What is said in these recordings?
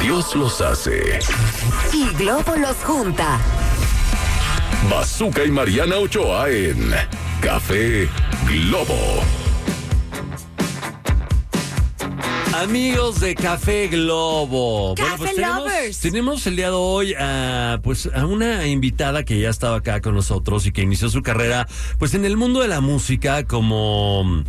Dios los hace. Y Globo los junta. Bazooka y Mariana Ochoa en Café Globo. Amigos de Café Globo. Café pues Lovers. tenemos el día de hoy a una invitada que ya estaba acá con nosotros y que inició su carrera pues en el mundo de la música como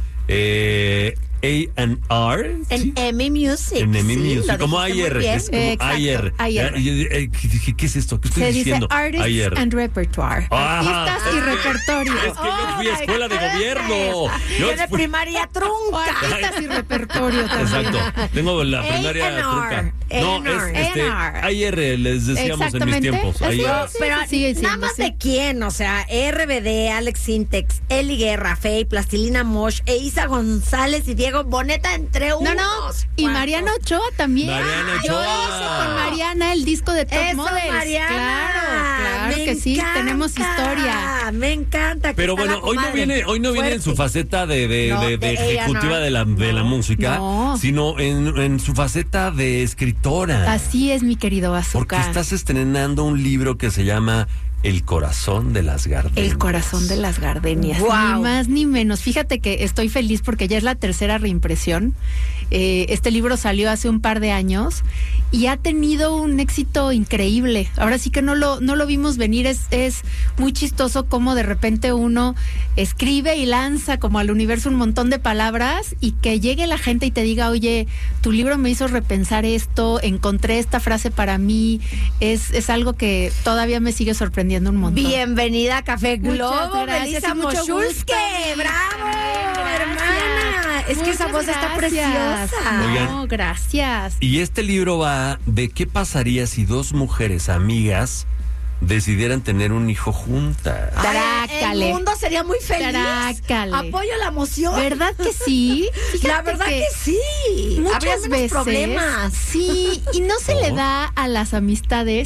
A&R. En EMI Music. En EMI sí, Music, lo como dijiste AR. muy bien. Es como Exacto, AR. ¿Qué es esto? ¿Qué estoy Se diciendo? dice Artists AR. and Repertoire. Ah, Artistas y repertorio. Es que yo fui a escuela de gobierno. Yo de primaria trunca. Artistas y repertorio también. Exacto. Tengo la primaria A&R. trunca. No, es A&R. AR, les decíamos en mis tiempos. Así AR. es. Pero Sigue nada siendo, más sí. de quién, o sea, RBD, Alex Sintex, Eli Guerra, Fey, Plastilina Mosh, Eiza González y Diego Boneta, entre No, unos. y Mariana Ochoa también. Mariana Yo Ochoa. hice con Mariana el disco de Top Eso, Models. Mariana. Claro Me que sí, encanta, tenemos historia. Me encanta. Aquí Pero está bueno, la hoy no comadre. viene en su Fuerte. faceta de No, de ejecutiva A&R. de la música, No. sino en su faceta de escritora. Así es, mi querido Porque Bazooka. estás estrenando un libro que se llama El corazón de las gardenias. El corazón de las gardenias. Guau. Ni más ni menos. Fíjate que estoy feliz porque ya es la tercera reimpresión. Este libro salió hace un par de años y ha tenido un éxito increíble. Ahora sí que no lo vimos venir. Es muy chistoso cómo de repente uno escribe y lanza como al universo un montón de palabras y que llegue la gente y te diga, oye, tu libro me hizo repensar esto, encontré esta frase para mí. Es algo que todavía me sigue sorprendiendo un montón. Bienvenida a Café Muchas Globo, gracias Melissa y mucho Moshulske. gusto. ¡Bravo, Gracias. hermana! Es que esa Muchas voz está gracias. preciosa. Oigan. No, gracias. Y este libro va de qué pasaría si dos mujeres amigas decidieran tener un hijo juntas. Ay, Trácale. el mundo sería muy feliz. Trácale. Apoyo la emoción. ¿Verdad que sí? Fíjate La verdad que sí. Habría muchas menos veces problemas. sí, y no se le da a las amistades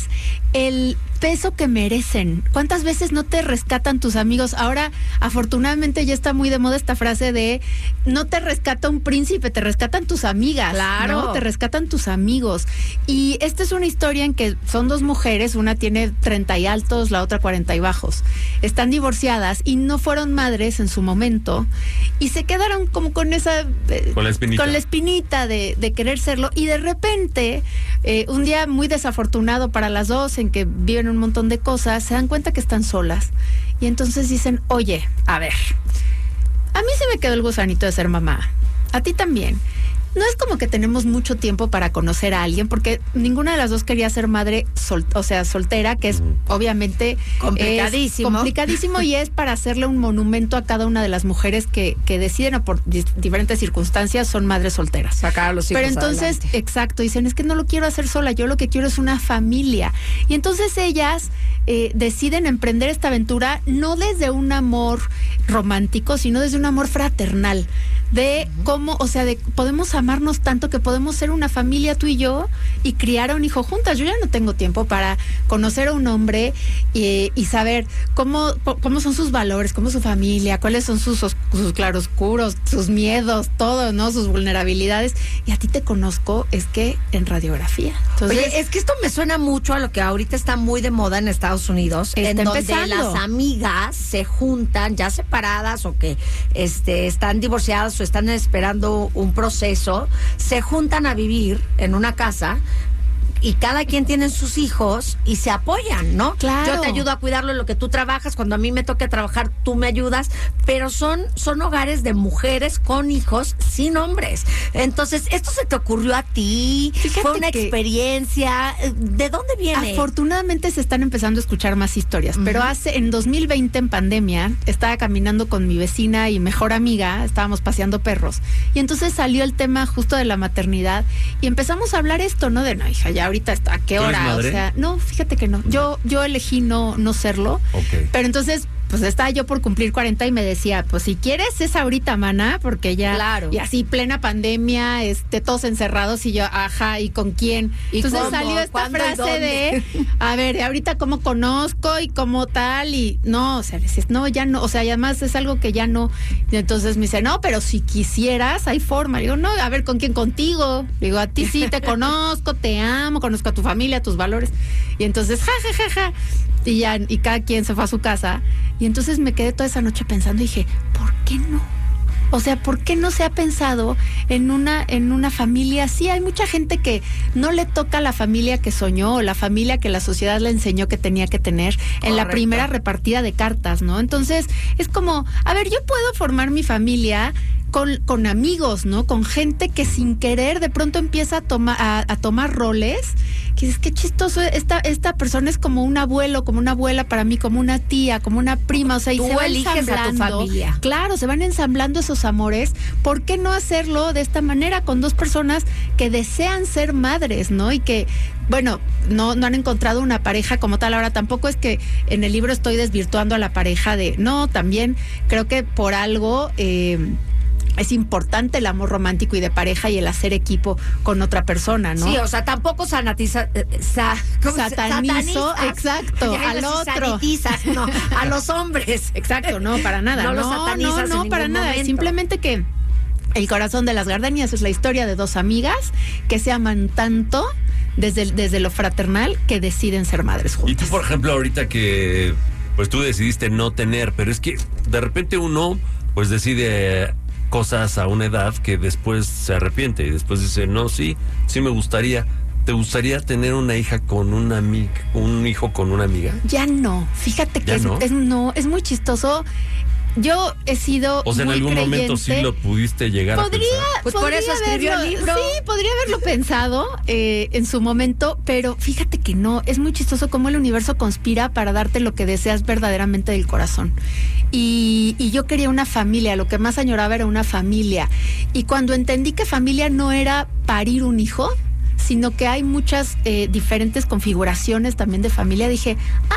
el peso que merecen. ¿Cuántas veces no te rescatan tus amigos? Ahora, afortunadamente ya está muy de moda esta frase de no te rescata un príncipe, te rescatan tus amigas. Claro. ¿no? Te rescatan tus amigos. Y esta es una historia en que son dos mujeres, una tiene 30 y altos, la otra 40 y bajos. Están divorciadas y no fueron madres en su momento y se quedaron como con esa Con la espinita. con la espinita de querer serlo y de repente un día muy desafortunado para las dos en que viven un montón de cosas, se dan cuenta que están solas y entonces dicen, oye, a ver, a mí se me quedó el gusanito de ser mamá, a ti también. No es como que tenemos mucho tiempo para conocer a alguien, porque ninguna de las dos quería ser madre, soltera, que es obviamente Complicadísimo. es complicadísimo y es para hacerle un monumento a cada una de las mujeres que deciden o por diferentes circunstancias son madres solteras. Sacar a los hijos Pero entonces, adelante. exacto, dicen, es que no lo quiero hacer sola, yo lo que quiero es una familia. Y entonces ellas deciden emprender esta aventura no desde un amor romántico, sino desde un amor fraternal. De cómo, o sea, de podemos amarnos tanto que podemos ser una familia tú y yo y criar a un hijo juntas. Yo ya no tengo tiempo para conocer a un hombre y saber cómo son sus valores, cómo es su familia, cuáles son sus claroscuros, sus miedos, todo, ¿no? Sus vulnerabilidades. Y a ti te conozco, es que en radiografía. Entonces, Oye, es que esto me suena mucho a lo que ahorita está muy de moda en Estados Unidos, Está en donde empezando. las amigas se juntan ya separadas o que están divorciadas o están esperando un proceso, se juntan a vivir en una casa y cada quien tiene sus hijos y se apoyan, ¿no? Claro. Yo te ayudo a cuidarlo en lo que tú trabajas, cuando a mí me toque trabajar, tú me ayudas, pero son hogares de mujeres con hijos sin hombres. Entonces, ¿esto se te ocurrió a ti? Fíjate ¿Fue una que- experiencia? ¿De dónde viene? afortunadamente se están empezando a escuchar más historias, pero en 2020 en pandemia estaba caminando con mi vecina y mejor amiga, estábamos paseando perros y entonces salió el tema justo de la maternidad y empezamos a hablar esto, ¿no? De no, hija, ya ahorita está, ¿a qué ¿Tú eres hora? O madre? sea, no, fíjate que no. Yo elegí no serlo. Ok. Pero entonces pues estaba yo por cumplir 40 y me decía, pues si quieres es ahorita, maná, porque ya, Claro. y así plena pandemia, todos encerrados y yo, ajá, ¿y con quién? ¿Y Entonces cómo? salió esta ¿Cuándo y frase dónde? de, a ver, ahorita cómo conozco y cómo tal, y no, o sea, dices, no, ya no, o sea, y además es algo que ya no. Y entonces me dice, no, pero si quisieras, hay forma. Le digo, no, a ver, ¿con quién? Contigo. Le digo, a ti sí te conozco, te amo, conozco a tu familia, tus valores. Y entonces, ja, ja, ja, ja. Y ya, y cada quien se fue a su casa. Y entonces me quedé toda esa noche pensando y dije, ¿por qué no? O sea, ¿por qué no se ha pensado en una familia así? Hay mucha gente que no le toca la familia que soñó o la familia que la sociedad le enseñó que tenía que tener en la Correcto. primera repartida de cartas, ¿no? Entonces, es como, a ver, yo puedo formar mi familia con amigos, ¿no? Con gente que sin querer de pronto empieza a tomar roles, que es que chistoso, esta persona es como un abuelo, como una abuela para mí, como una tía, como una prima, o sea, y Tú se va eliges a tu ensamblando. familia. Claro, se van ensamblando esos amores. ¿Por qué no hacerlo de esta manera con dos personas que desean ser madres, ¿no? Y que, bueno, no han encontrado una pareja como tal. Ahora, tampoco es que en el libro estoy desvirtuando a la pareja no, también creo que por algo es importante el amor romántico y de pareja y el hacer equipo con otra persona, ¿no? Sí, o sea, tampoco satanizo, exacto, al otro. Sanitizas, no, a los hombres. Exacto, no, para nada. No los satanizas no, en para ningún nada. momento. Simplemente que El corazón de las gardenias es la historia de dos amigas que se aman tanto desde lo fraternal que deciden ser madres juntas. Y tú, por ejemplo, ahorita que pues tú decidiste no tener, pero es que de repente uno pues decide cosas a una edad que después se arrepiente y después dice, no, sí me gustaría. ¿Te gustaría tener una hija con una amiga, un hijo con una amiga? Ya no, fíjate que es muy chistoso. Yo he sido o sea, en muy algún creyente. momento sí lo pudiste llegar a pensar. Pues por eso escribió el libro. Sí, podría haberlo pensado en su momento, pero fíjate que no. Es muy chistoso cómo el universo conspira para darte lo que deseas verdaderamente del corazón. Y yo quería una familia, lo que más añoraba era una familia. Y cuando entendí que familia no era parir un hijo, sino que hay muchas diferentes configuraciones también de familia, dije,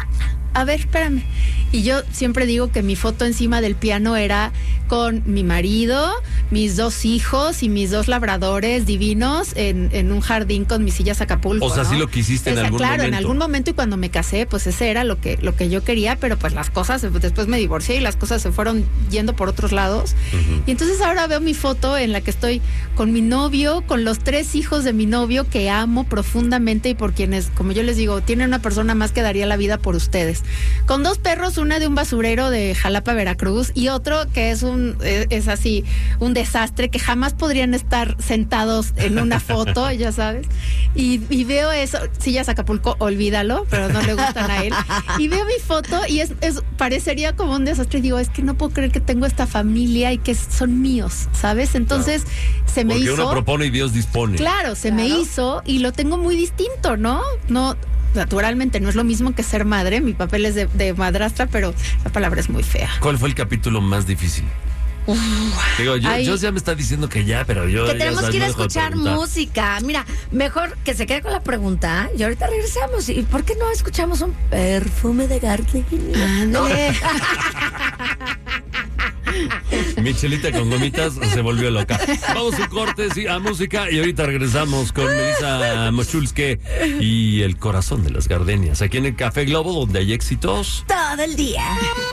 a ver, espérame. Y yo siempre digo que mi foto encima del piano era con mi marido, mis 2 hijos y mis 2 labradores divinos en un jardín con mis sillas Acapulco. O sea, ¿no? sí lo quisiste en algún claro, momento. en algún momento, y cuando me casé, pues ese era lo que yo quería, pero pues las cosas, después me divorcié y las cosas se fueron yendo por otros lados. Uh-huh. Y entonces ahora veo mi foto en la que estoy con mi novio, con los 3 hijos de mi novio que amo profundamente y por quienes, como yo les digo, tienen una persona más que daría la vida por ustedes. Con 2 perros, una de un basurero de Jalapa, Veracruz, y otro que es así, un desastre, que jamás podrían estar sentados en una foto, ya sabes. Y veo eso, sillas Acapulco, olvídalo, pero no le gustan a él. Y veo mi foto y parecería como un desastre. Y digo, es que no puedo creer que tengo esta familia y que son míos, ¿sabes? Entonces, se me hizo. Porque uno propone y Dios dispone. Claro, se me hizo y lo tengo muy distinto, ¿no? No, naturalmente no es lo mismo que ser madre. Mi papel es de madrastra, pero la palabra es muy fea. ¿Cuál fue el capítulo más difícil? Digo, yo ya me está diciendo que ya, pero yo... Que ya tenemos sabes, que ir a no dejo de escuchar preguntar. música. Mira, mejor que se quede con la pregunta y ahorita regresamos. ¿Y por qué no escuchamos un perfume de gardenia? Ándale. Michelita con gomitas se volvió loca. Vamos a un corte, sí, a música y ahorita regresamos con Melissa Mochulske y el corazón de las gardenias. Aquí en el Café Globo, donde hay éxitos Todo el día.